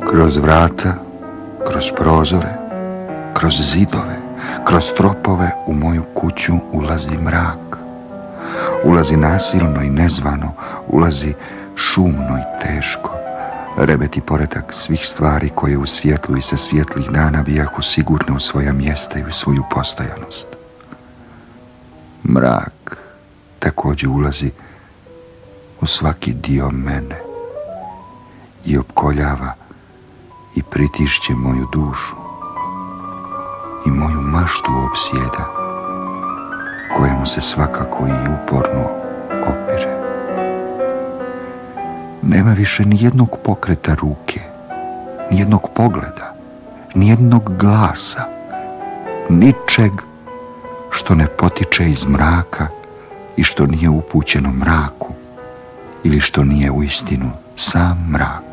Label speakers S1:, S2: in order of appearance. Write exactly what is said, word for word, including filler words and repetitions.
S1: Kroz vrata, kroz prozore, kroz zidove, kroz stropove u moju kuću ulazi mrak. Ulazi nasilno i nezvano, ulazi šumno i teško. Rebeti poredak svih stvari koje u svjetlu i sa svjetlih dana bijahu sigurne u svoja mjesta i u svoju postojanost. Mrak također ulazi u svaki dio mene i opkoljava i pritišće moju dušu i moju maštu opsjeda, kojemu se svakako i uporno opire. Nema više ni jednog pokreta ruke, ni jednog pogleda, ni jednog glasa, ničeg što ne potiče iz mraka i što nije upućeno mraku ili što nije uistinu sam mrak.